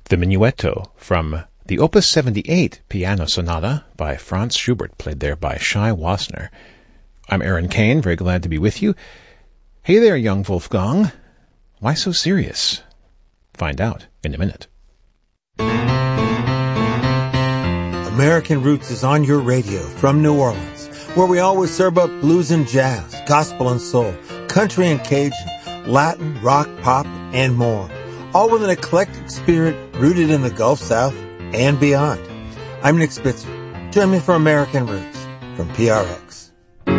The Minuetto from the Opus 78 Piano Sonata by Franz Schubert, played there by Shai Wasner. I'm Aaron Kane, very glad to be with you. Hey there, young Wolfgang. Why so serious? Find out in a minute. American Roots is on your radio from New Orleans, where we always serve up blues and jazz, gospel and soul, country and Cajun, Latin, rock, pop, and more. All with an eclectic spirit rooted in the Gulf South and beyond. I'm Nick Spitzer. Join me for American Roots from PRX.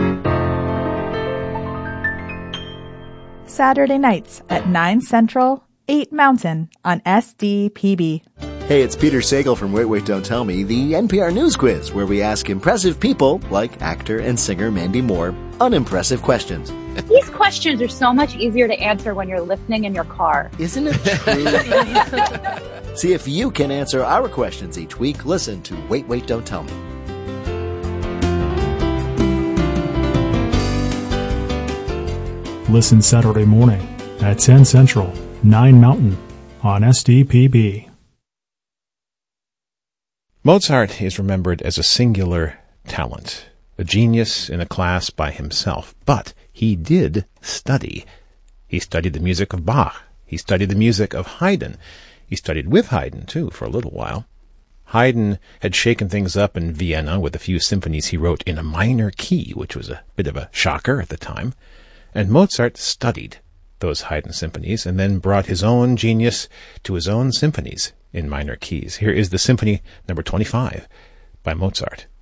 Saturday nights at 9 Central, 8 Mountain on SDPB. Hey, it's Peter Sagal from Wait, Wait, Don't Tell Me, the NPR News Quiz, where we ask impressive people, like actor and singer Mandy Moore, unimpressive questions. These questions are so much easier to answer when you're listening in your car. Isn't it true? See if you can answer our questions each week. Listen to Wait, Wait, Don't Tell Me. Listen Saturday morning at 10 Central, 9 Mountain on SDPB. Mozart is remembered as a singular talent, a genius in a class by himself, but he did study. He studied the music of Bach. He studied the music of Haydn. He studied with Haydn, too, for a little while. Haydn had shaken things up in Vienna with a few symphonies he wrote in a minor key, which was a bit of a shocker at the time. And Mozart studied those Haydn symphonies and then brought his own genius to his own symphonies in minor keys. Here is the Symphony number 25 by Mozart.